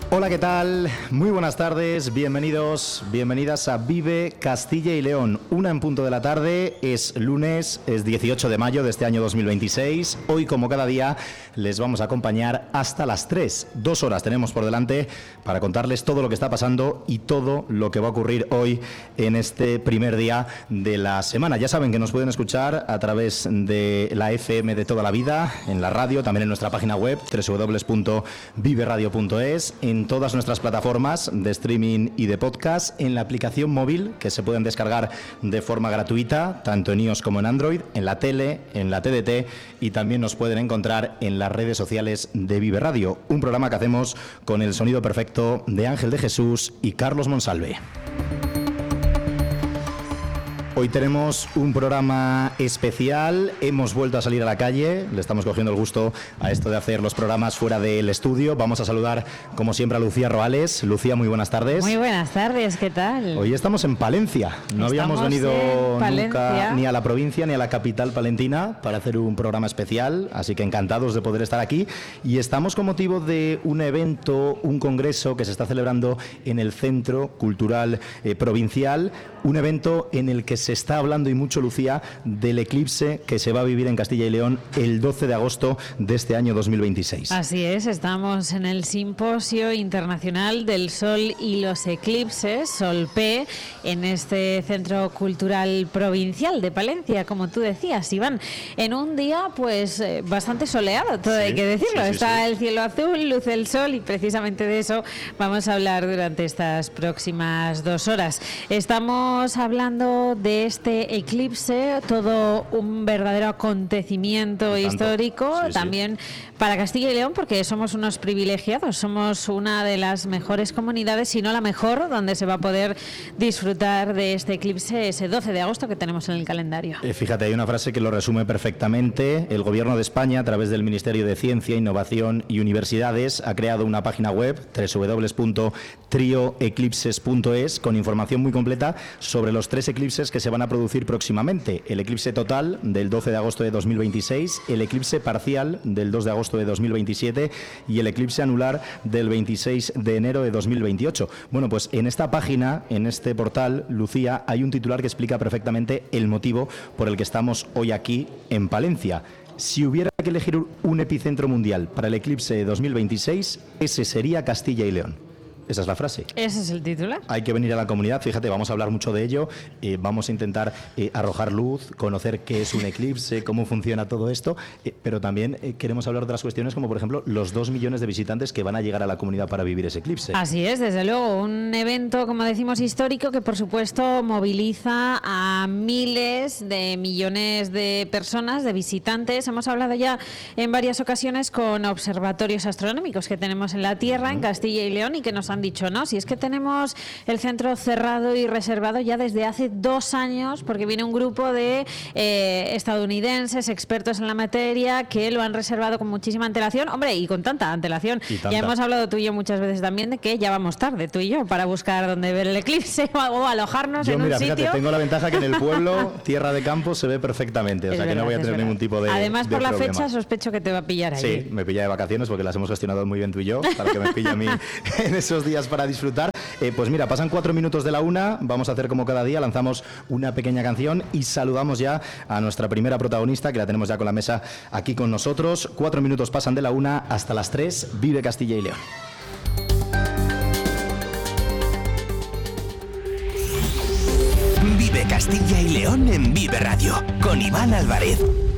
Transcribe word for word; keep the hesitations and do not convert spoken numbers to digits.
Hola, ¿qué tal? Muy buenas tardes, bienvenidos, bienvenidas a Vive Castilla y León. Una en punto de la tarde, es lunes, es dieciocho de mayo de este año dos mil veintiséis. Hoy, como cada día, les vamos a acompañar hasta las tres. Dos horas tenemos por delante para contarles todo lo que está pasando y todo lo que va a ocurrir hoy en este primer día de la semana. Ya saben que nos pueden escuchar a través de la F M de toda la vida, en la radio, también en nuestra página web, doble u doble u doble u punto vive radio punto es, en todas nuestras plataformas de streaming y de podcast, en la aplicación móvil que se pueden descargar de forma gratuita, tanto en iOS como en Android, en la tele, en la T D T, y también nos pueden encontrar en las redes sociales de Vive Radio, un programa que hacemos con el sonido perfecto de Ángel de Jesús y Carlos Monsalve. Hoy tenemos un programa especial, hemos vuelto a salir a la calle, le estamos cogiendo el gusto a esto de hacer los programas fuera del estudio. Vamos a saludar, como siempre, a Lucía Roales. Lucía, muy buenas tardes. Muy buenas tardes, ¿qué tal? Hoy estamos en Palencia, no estamos habíamos venido nunca ni a la provincia ni a la capital palentina para hacer un programa especial, así que encantados de poder estar aquí. Y estamos con motivo de un evento, un congreso que se está celebrando en el Centro Cultural eh, Provincial, un evento en el que se Se está hablando y mucho, Lucía, del eclipse que se va a vivir en Castilla y León el doce de agosto de este año dos mil veintiséis. Así es, estamos en el Simposio Internacional del Sol y los Eclipses, SOLPE, en este Centro Cultural Provincial de Palencia, como tú decías, Iván, en un día pues eh, bastante soleado, todo sí, hay que decirlo. Sí, sí, está sí. El cielo azul, luce el sol y precisamente de eso vamos a hablar durante estas próximas dos horas. Estamos hablando de este eclipse, todo un verdadero acontecimiento histórico, sí, también sí. Para Castilla y León, porque somos unos privilegiados, somos una de las mejores comunidades, si no la mejor, donde se va a poder disfrutar de este eclipse ese doce de agosto que tenemos en el calendario. Eh, fíjate, hay una frase que lo resume perfectamente. El Gobierno de España, a través del Ministerio de Ciencia, Innovación y Universidades, ha creado una página web, doble u doble u doble u punto trio eclipses punto es, con información muy completa sobre los tres eclipses que se van a producir próximamente: el eclipse total del doce de agosto de dos mil veintiséis, el eclipse parcial del dos de agosto de dos mil veintisiete y el eclipse anular del veintiséis de enero de dos mil veintiocho. Bueno, pues en esta página, en este portal, Lucía, hay un titular que explica perfectamente el motivo por el que estamos hoy aquí en Palencia. Si hubiera que elegir un epicentro mundial para el eclipse de dos mil veintiséis, ese sería Castilla y León. Esa es la frase. Ese es el título. Hay que venir a la comunidad, fíjate, vamos a hablar mucho de ello, eh, vamos a intentar eh, arrojar luz, conocer qué es un eclipse, cómo funciona todo esto, eh, pero también eh, queremos hablar de otras cuestiones como, por ejemplo, los dos millones de visitantes que van a llegar a la comunidad para vivir ese eclipse. Así es, desde luego, un evento, como decimos, histórico que, por supuesto, moviliza a miles de millones de personas, de visitantes. Hemos hablado ya en varias ocasiones con observatorios astronómicos que tenemos en la Tierra, uh-huh. en Castilla y León, y que nos han dicho, ¿no? Si es que tenemos el centro cerrado y reservado ya desde hace dos años, porque viene un grupo de eh, estadounidenses, expertos en la materia, que lo han reservado con muchísima antelación, hombre, y con tanta antelación. Tanta. Ya hemos hablado tú y yo muchas veces también de que ya vamos tarde, tú y yo, para buscar dónde ver el eclipse o alojarnos yo, en mira, un fíjate, sitio. Tengo la ventaja que en el pueblo, tierra de campo, se ve perfectamente, o sea, es que verdad, no voy a tener ningún tipo de Además, de por la problema. Fecha, sospecho que te va a pillar ahí. Sí, me pilla de vacaciones porque las hemos gestionado muy bien tú y yo, para que me pille a mí en esos días para disfrutar. Eh, pues mira, pasan cuatro minutos de la una, vamos a hacer como cada día, lanzamos una pequeña canción y saludamos ya a nuestra primera protagonista, que la tenemos ya con la mesa aquí con nosotros. Cuatro minutos pasan de la una hasta las tres, Vive Castilla y León. Vive Castilla y León en Vive Radio, con Iván Álvarez.